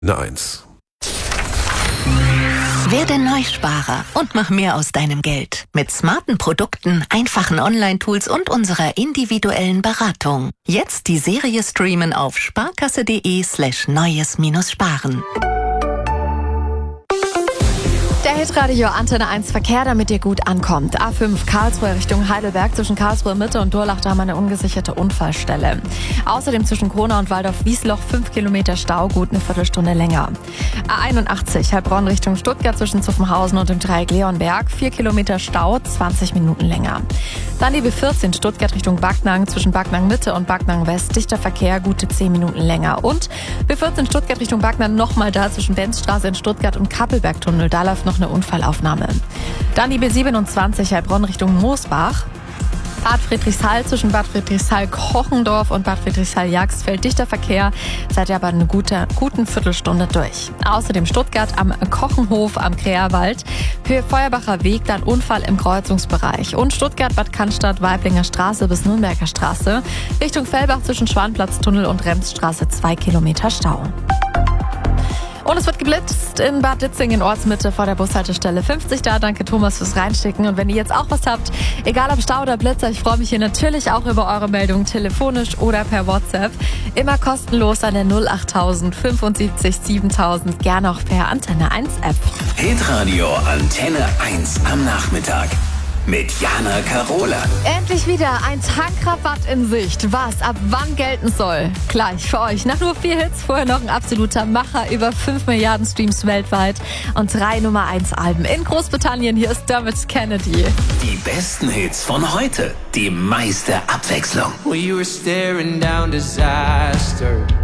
eine 1. Werde Neusparer und mach mehr aus deinem Geld. Mit smarten Produkten, einfachen Online-Tools und unserer individuellen Beratung. Jetzt die Serie streamen auf sparkasse.de/neues-sparen. Der Hitradio Antenne 1 Verkehr, damit ihr gut ankommt. A5 Karlsruhe Richtung Heidelberg zwischen Karlsruhe Mitte und Durlach, da haben wir eine ungesicherte Unfallstelle. Außerdem zwischen Kronau und Waldorf-Wiesloch 5 Kilometer Stau, gut eine Viertelstunde länger. A81 Heilbronn Richtung Stuttgart zwischen Zuffenhausen und dem Dreieck Leonberg 4 Kilometer Stau, 20 Minuten länger. Dann die B14 Stuttgart Richtung Backnang zwischen Backnang Mitte und Backnang West, dichter Verkehr, gute 10 Minuten länger. Und B14 Stuttgart Richtung Backnang nochmal da zwischen Benzstraße in Stuttgart und Kappelbergtunnel, da läuft noch eine Unfallaufnahme. Dann die B27 Heilbronn Richtung Moosbach. Bad Friedrichshall zwischen Bad Friedrichshall-Kochendorf und Bad Friedrichshall-Jagsfeld dichter Verkehr. Seid ihr aber eine guten Viertelstunde durch. Außerdem Stuttgart am Kochenhof am Kräherwald. Höhe Feuerbacher Weg, dann Unfall im Kreuzungsbereich. Und Stuttgart, Bad Cannstatt, Weiblinger Straße bis Nürnberger Straße. Richtung Fellbach zwischen Schwanplatztunnel und Remsstraße 2 Kilometer Stau. Und es wird geblitzt in Bad Ditzingen, Ortsmitte vor der Bushaltestelle 50 da. Danke Thomas fürs Reinschicken. Und wenn ihr jetzt auch was habt, egal ob Stau oder Blitzer, ich freue mich hier natürlich auch über eure Meldungen, telefonisch oder per WhatsApp. Immer kostenlos an der 08000 75 7000, gerne auch per Antenne 1 App. Hitradio Antenne 1 am Nachmittag. Mit Jana Karola. Endlich wieder ein Tankrabatt in Sicht. Was ab wann gelten soll? Gleich für euch. Nach nur 4 Hits vorher noch ein absoluter Macher. Über 5 Milliarden Streams weltweit und 3 Nummer 1 Alben in Großbritannien. Hier ist Dermot Kennedy. Die besten Hits von heute. Die meiste Abwechslung. We were staring down disaster.